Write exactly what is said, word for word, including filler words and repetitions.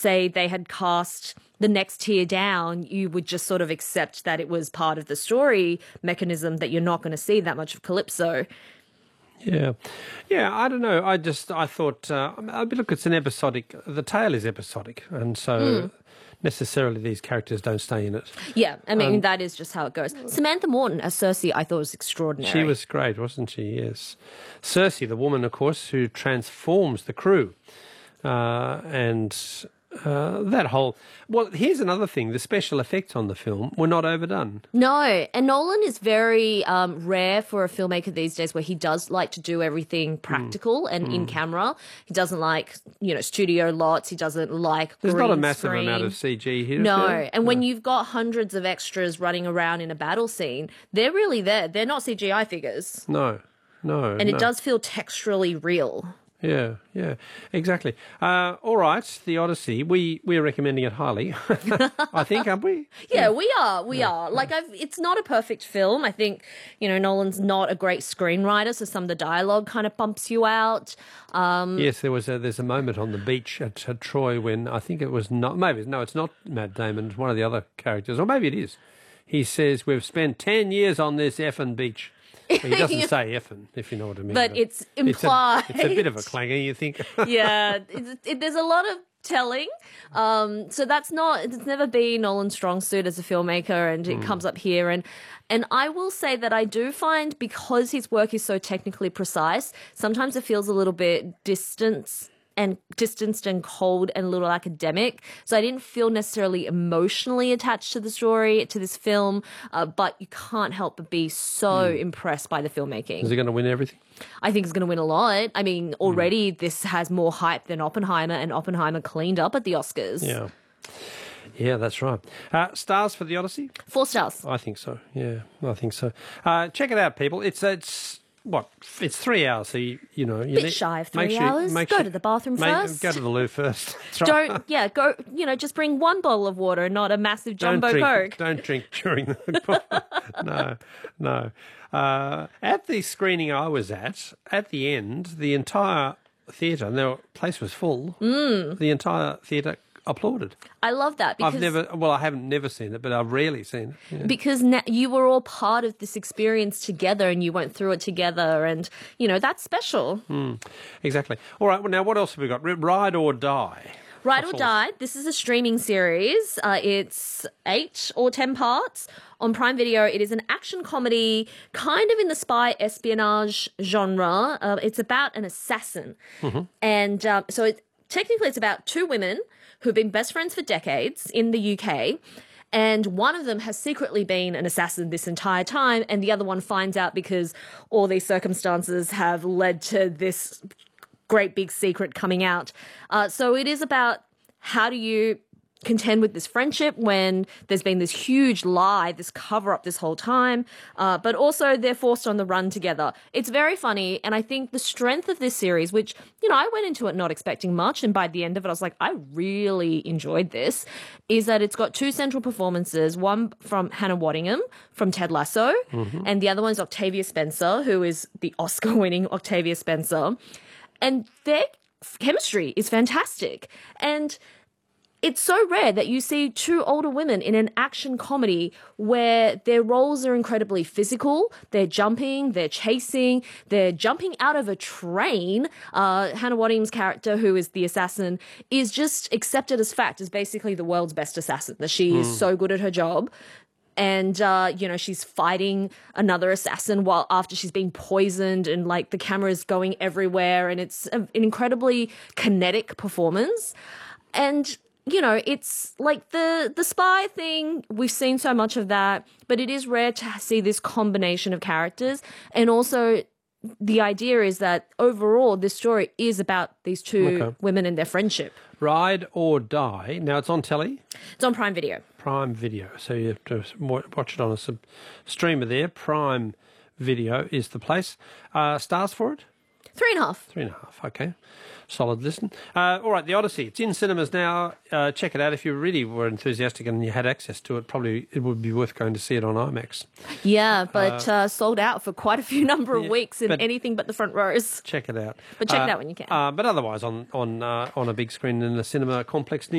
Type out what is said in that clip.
say they had cast the next tier down, you would just sort of accept that it was part of the story mechanism that you're not going to see that much of Calypso. Yeah. Yeah, I don't know. I just, I thought, uh, I mean, look, it's an episodic, the tale is episodic, and so mm. necessarily these characters don't stay in it. Yeah, I mean, um, that is just how it goes. Samantha Morton as Cersei, I thought was extraordinary. She was great, wasn't she? Yes. Cersei, the woman, of course, who transforms the crew. Uh, and uh, that whole... Well, here's another thing. The special effects on the film were not overdone. No, and Nolan is very um, rare for a filmmaker these days where he does like to do everything practical mm. and mm. in camera. He doesn't like, you know, studio lots. He doesn't like There's green not a massive screen. amount of C G here. No, there? and no. when you've got hundreds of extras running around in a battle scene, they're really there. They're not C G I figures. No, no. And no. it does feel texturally real. Yeah, yeah, exactly. Uh, all right, The Odyssey. We we're recommending it highly. I think, aren't we? Yeah, yeah. we are. We yeah. are. Like, I've, it's not a perfect film. I think, you know, Nolan's not a great screenwriter, so some of the dialogue kind of bumps you out. Um, yes, there was a, there's a moment on the beach at, at Troy when I think it was not. Maybe no, it's not Matt Damon. It's one of the other characters, or maybe it is. He says, "We've spent ten years on this effing beach." Well, he doesn't say effing, if you know what I mean. But, but it's implied. It's a, it's a bit of a clanger, you think? Yeah, it's, it, there's a lot of telling. Um, so that's not, it's never been Nolan's strong suit as a filmmaker, and it mm. comes up here. And, and I will say that I do find, because his work is so technically precise, sometimes it feels a little bit distant and distanced and cold and a little academic. So I didn't feel necessarily emotionally attached to the story, to this film, uh, but you can't help but be so mm. impressed by the filmmaking. Is he going to win everything? I think he's going to win a lot. I mean, already mm. this has more hype than Oppenheimer, and Oppenheimer cleaned up at the Oscars. Yeah. Yeah, that's right. Uh, stars for The Odyssey? Four stars. I think so. Yeah, I think so. Uh, check it out, people. It's it's... What? It's three hours, so you, you know... You Bit need, shy of three sure, hours. Go sure, to the bathroom make, first. Go to the loo first. Don't, yeah, go, you know, just bring one bottle of water, not a massive jumbo don't drink, Coke. Don't drink during the... no, no. Uh, at the screening I was at, at the end, the entire theatre, and the place was full, mm. the entire theatre applauded. I love that because I've never, well, I haven't never seen it, but I've rarely seen it. Yeah. Because na- you were all part of this experience together, and you went through it together, and you know that's special. Mm, exactly. All right. Well, now what else have we got? Ride or Die. Ride or Die. This is a streaming series. Uh, it's eight or ten parts on Prime Video. It is an action comedy, kind of in the spy espionage genre. Uh, it's about an assassin, mm-hmm. and um, so it, technically it's about two women who've been best friends for decades in the U K, and one of them has secretly been an assassin this entire time, and the other one finds out because all these circumstances have led to this great big secret coming out. Uh, so it is about how do you contend with this friendship when there's been this huge lie, this cover-up this whole time, uh, but also they're forced on the run together. It's very funny, and I think the strength of this series, which, you know, I went into it not expecting much, and by the end of it I was like, I really enjoyed this, is that it's got two central performances, one from Hannah Waddingham from Ted Lasso, mm-hmm. and the other one's Octavia Spencer, who is the Oscar-winning Octavia Spencer, and their chemistry is fantastic. And it's so rare that you see two older women in an action comedy where their roles are incredibly physical. They're jumping, they're chasing, they're jumping out of a train. Uh, Hannah Waddingham's character, who is the assassin, is just accepted as fact as basically the world's best assassin, that she mm. is so good at her job. And, uh, you know, she's fighting another assassin while after she's been poisoned, and like the camera's going everywhere, and it's a, an incredibly kinetic performance. And, you know, it's like the, the spy thing, we've seen so much of that, but it is rare to see this combination of characters. And also the idea is that overall this story is about these two okay. women and their friendship. Ride or Die. Now it's on telly? It's on Prime Video. Prime Video. So you have to watch it on a sub- streamer there. Prime Video is the place. Uh, stars for it? Three and a half. Three and a half, okay. Solid listen. Uh, all right, The Odyssey. It's in cinemas now. Uh, check it out. If you really were enthusiastic and you had access to it, probably it would be worth going to see it on IMAX. Yeah, but uh, uh, sold out for quite a few number of yeah, weeks in anything but the front rows. Check it out. But check uh, it out when you can. Uh, but otherwise on on uh, on a big screen in the cinema complex near